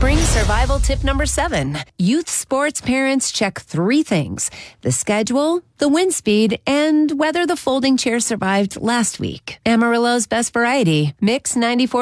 Spring survival tip number 7. Youth sports parents check 3 things: the schedule, the wind speed, and whether the folding chair survived last week. Amarillo's best variety. Mix 94.